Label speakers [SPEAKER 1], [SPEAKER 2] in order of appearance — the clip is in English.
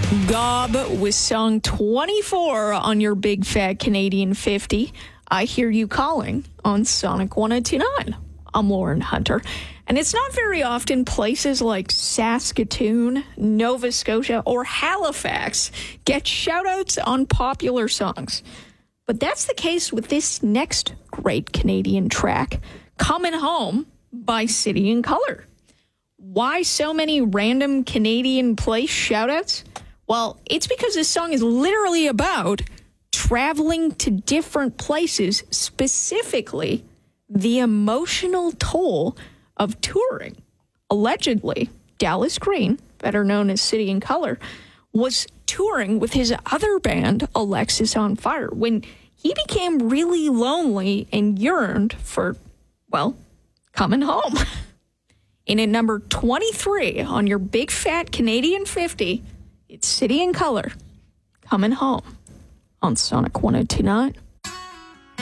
[SPEAKER 1] Gob with song 24 on your big fat Canadian 50. I hear you calling on Sonic 102.9. I'm Lauren Hunter. And it's not very often places like Saskatoon, Nova Scotia, or Halifax get shout-outs on popular songs. But that's the case with this next great Canadian track, Coming Home by City and Colour. Why so many random Canadian place shout-outs? Well, it's because this song is literally about traveling to different places, specifically the emotional toll of touring. Allegedly, Dallas Green, better known as City and Colour, was touring with his other band, Alexis on Fire, when he became really lonely and yearned for, well, coming home. And at number 23 on your big fat Canadian 50, it's City and Colour, Coming Home on Sonic 102.9.